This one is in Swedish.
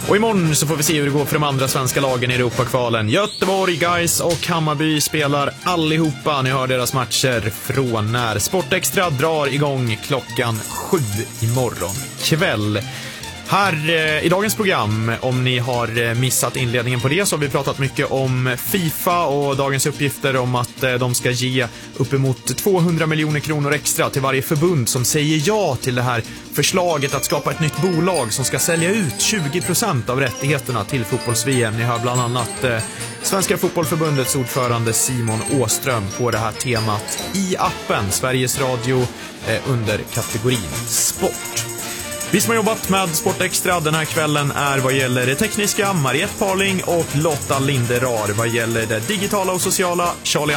Och imorgon så får vi se hur det går för de andra svenska lagen i Europakvalen. Göteborg, Gais och Hammarby spelar allihopa. Ni hör deras matcher från när Sportextra drar igång klockan 7 imorgon kväll. Här i dagens program, om ni har missat inledningen på det, så har vi pratat mycket om FIFA och dagens uppgifter om att de ska ge uppemot 200 miljoner kronor extra till varje förbund som säger ja till det här förslaget att skapa ett nytt bolag som ska sälja ut 20% av rättigheterna till fotbolls-VM. Ni hör bland annat Svenska fotbollförbundets ordförande Simon Åström på det här temat i appen Sveriges Radio under kategorin Sport. Vi som har jobbat med Sportextra den här kvällen är vad gäller det tekniska Mariette Parling och Lotta Linderar. Vad gäller det digitala och sociala Charlie